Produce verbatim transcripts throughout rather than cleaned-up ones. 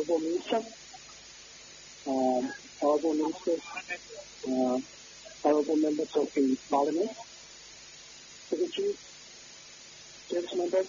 Honorable Minister, um, Honorable Ministers, uh, Honorable Members of the Parliament, Secretary, Service Members,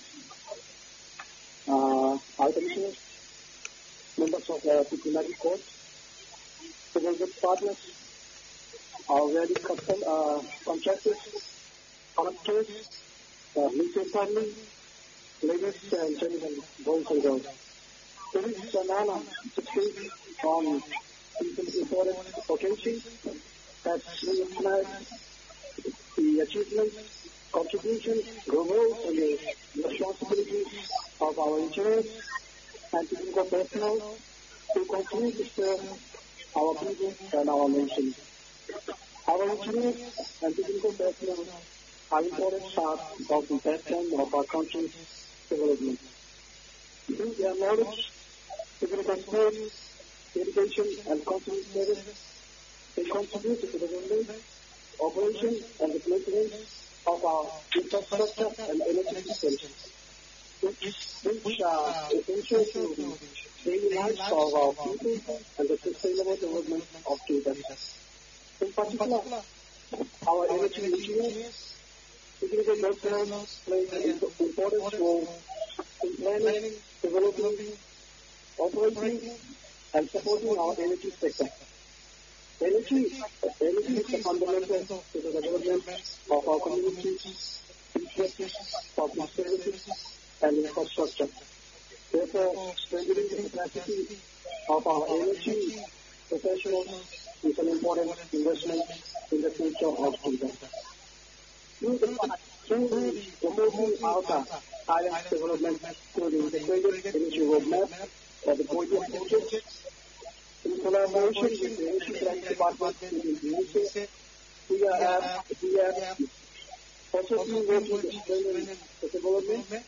uh, High Commissioners, Members of the Diplomatic Corps, civil rights partners, our very custom uh, contractors, contractors, uh, military family, ladies and gentlemen, boys and girls. It is an honor to speak on this important occasion that we recognize the achievements, contributions, roles, and the responsibilities of our engineers and technical personnel who continue to serve our people and our nation. Our engineers and technical personnel are important part of the backbone of our country's development. Through their knowledge, technical skills, dedication, and continuous service, they contribute to the development, operation, and the maintenance of our infrastructure and energy systems, which, which are essential to the daily lives of our people and the sustainable development of Cuba. In particular, our energy engineers, technical personnel play an important role in planning, developing, operating, and supporting our energy sector. Energy, energy is the fundamental to the development of our communities, interests, public services, and infrastructure. Therefore, strengthening the capacity of our energy professionals is an important investment in the future of Cuba. Through the through the promoting our science development through the integrated energy roadmap of the Korea project, in collaboration with the Energy Planning Department in Indonesia, we are we have also been working to strengthen the development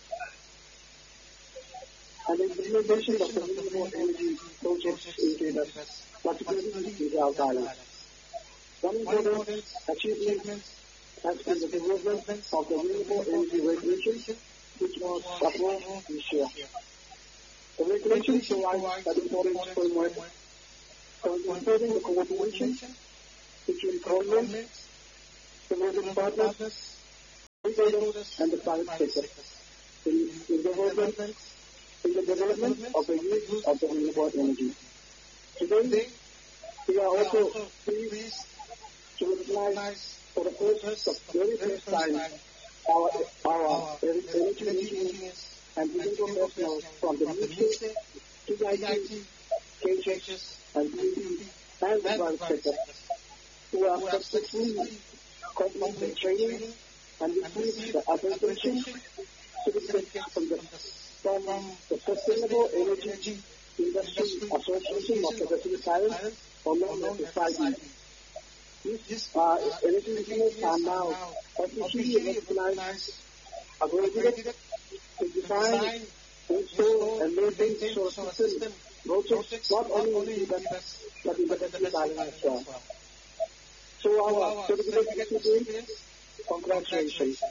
and implementation of the renewable energy projects in Cuba, particularly in the South Island. One important achievement has been the development of the renewable energy regulation, which was approved this year. The regulation provides an important framework for improving the coordination between government, development partners, stakeholders, and the private sector in, in, development, in the development of the use of the renewable energy. Today, we are also pleased to recognize for the first, the very first time, our, our energy engineers and technical personnel from the military, T I T, K H S, and B P, and the private sector, who are successfully completing training and received the accreditation certificate from the, from the Sustainable Energy Industry Association of the Pacific Islands, or known as the S I D. These uh, energy engineers are now officially recognized, accredited, to design, install, and maintain solar system projects not only in the U S but in the Pacific Islands as well. So our certificate recipients, congratulations.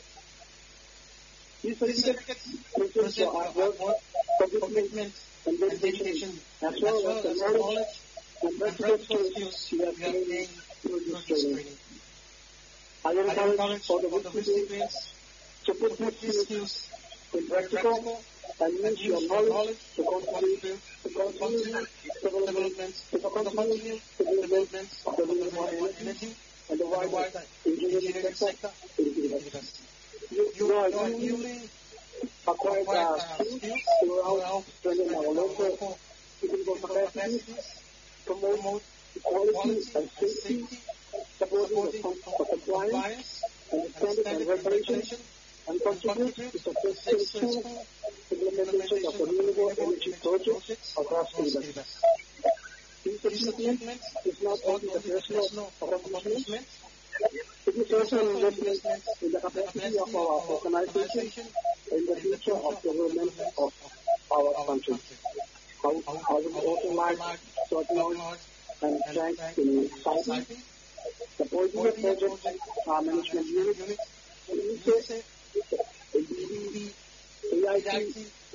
These certificates present your hard work, commitment, and dedication, as well as the knowledge and practical skills you have gained through this training. I encourage all the recipients to put these skills in practical and use your knowledge to contribute to continue development, to continue development of the renewable energy and the wider engineering sector in the U S. You, you are newly acquired uh, skills throughout strengthening our local technical capacities, promote equality and safety, supporting the compliance and standard and regulation, and contribute to the successful implementation of the renewable energy projects across the U S. This achievement is not only the personal accomplishment, it is also an investment in the capacity of our organization and the future of the development of our country. I, I would also like to acknowledge and thank the S I P, the Polymer Project uh, Management Unit, the U C E, the B B, A I T,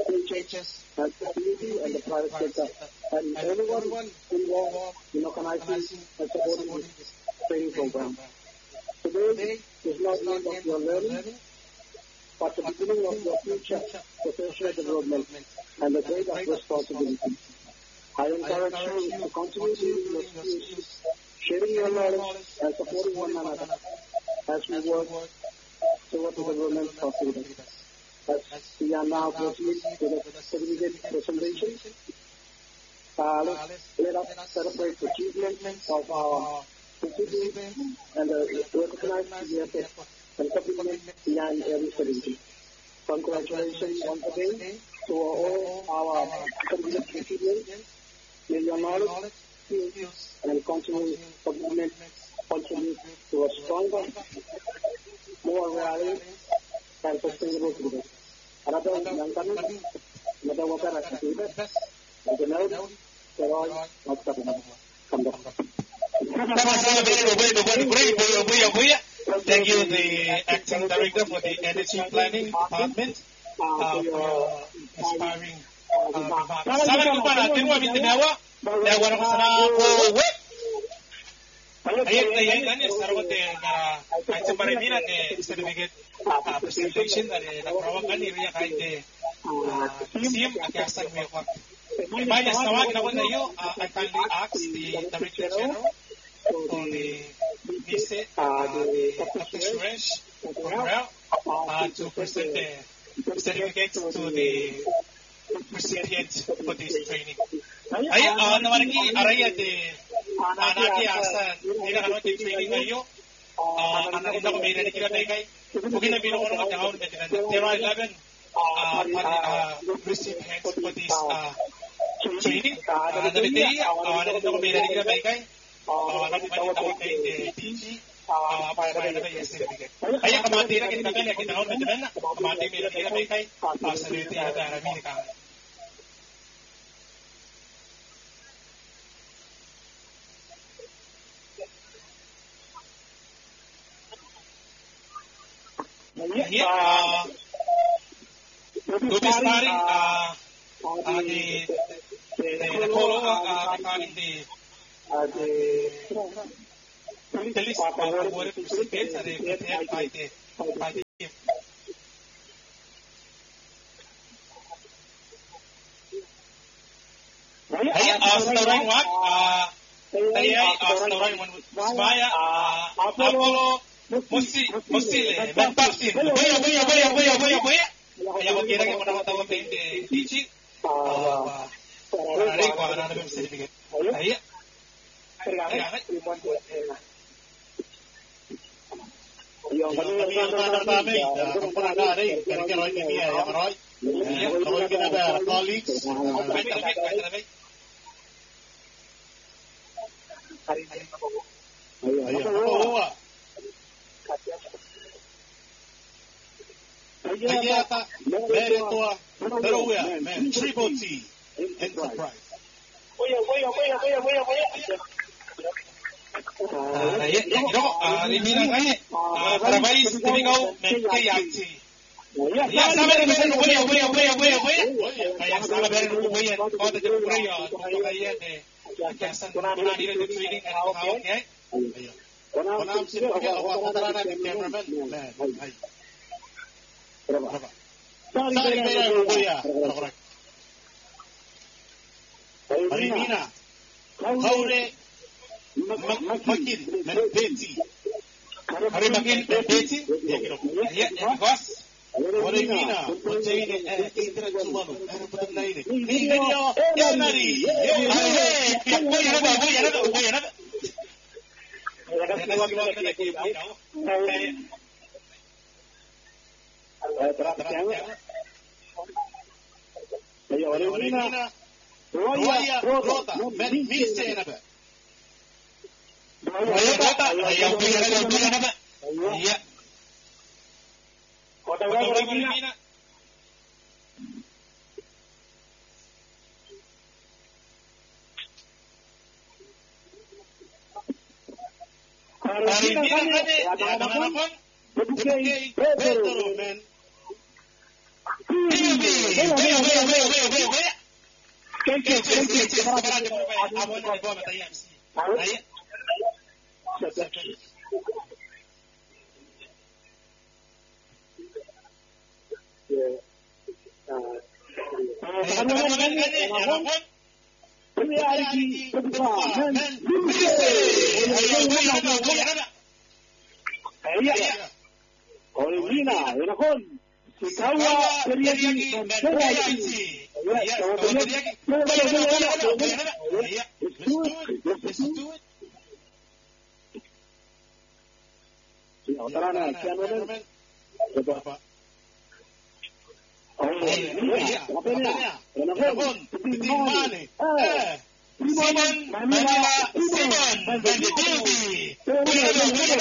H S, community and the private sector, and everyone involved in organizing and supporting this training program. Today is not the end of your learning, but the beginning of your future professional development and the day of responsibility. I encourage you to continue building your skills, sharing your knowledge, and supporting one another as we work toward the development of freedom. As we are now proceeding to the certificate presentation, uh, let us celebrate the achievement of our participants and uh, recognize the effort and commitment behind every certificate. Congratulations once again to all our certificate recipients. May your knowledge, skills, and continuing commitment contribute to a stronger, more reliable, and sustainable freedom. Ada yang kami, ada wakar aktivitas, ada naud, teror, waktu kambing. Thank you, the acting director for the energy planning department, uh, for your inspiring remarks. Salam jumpa natin wa mitinawa, dawa na sana ko web. Ayat ayat kan ya sarwa te na kaitse parimina te certificate presentation dari na perawakan ini ya kaite sim akiasan me ko. Banyak sama kita pun ayo I kindly ask the director general for the visit uh, the Doctor Suresh program uh, to present the certificates to the recipients for this training. Ay, uh, naman ki araya de anaki asa nila kano de training ayo uh, anak ina ko may nani kila kay mungkin na bino ko naman tahon na tinan zero eleven uh, uh, recipients for this uh, training uh, nabitay uh, anak ina ko may nani kila kay uh, nakumanit ako kay T G uh, para na ba yes certificate ay kamati na kita kan kita tahon na tinan na kamati may nani kila kay uh, sa dito ya da rami ka. Here, uh, to be starting, uh, uh, the, the, the photo, uh, regarding the, uh, the, the list of awarded recipients are prepared by the, by the team. Hey, uh, starting what? Uh, hey, uh, starting one with Smaya, uh, Apollo, Musi, Musile, Mentaksin, Boya, Boya, Boya, Boya, Boya, Boya. Kaya kung kira kayo manawag-tawag kayo ng teaching, para rin ko, ano na yung certificate. Kaya, kailangan. Yung kami yung tanong namin, kung parang na rin, kaya kaya Roy Mimia, yung Roy. Roy Kinaba, colleagues. Kahit talabik, kahit talabik. Ayun, ako, ako. Ayata, Meritoa, Peroya, man, Triple T, Enterprise. Oya, oya, oya, oya, oya, oya. Ah, ya, ya, kiro, ah, rimina kaya, ah, trabais, timigaw, men, kayati. Ya, sabi na kasi, oya, oya, oya, oya, oya. Kaya sabi na rin, oya, kota de Pureyo, kung kaya, de, kasan, kuna nila de training, at kahawag, kaya. Ayun. Kunam sila, kaya, ako, katara na, cameraman, man, ay. Sali kaya yung kuya. Correct. Marimina. Kaure. Magil. Menbeti. Kare magil. Menbeti. Ya, ya, boss. Marimina. Marimina. Eh, intera cumano. Ano pa na ini? Hindi niyo. Yan nari. Ay, kuya na ba? Kuya na ba? Kuya na ba? Kuya na ba? Ayo, Marimina. Roya, Rota, men, Mise na ba? Roya, Rota, ayaw ko yan, ayaw ko yan na ba? Iya. Kota Marimina. Marimina kani, yan naman akon. Okay, Pedro, men. Vea, vea, vea, vea, vea, vea, vea. Thank you, thank you. Sekarang dia bermain. Abang nak bawa mata ayam sini. Ayam. Sekarang mana mana ni? Abang. Ini hari kedua. Dan ayam ayam ayam. Ayam. Olvina, Erajón. Sikawa, Teriyaki, dan Teriyaki. Ya, Teriyaki. Ya, let's do it. Let's do it. Otra vez, cameraman. Apa? Oh, ya. Apa ni? Erajón, Timane. Eh. Simon, Manila, Simon, dan Dewi.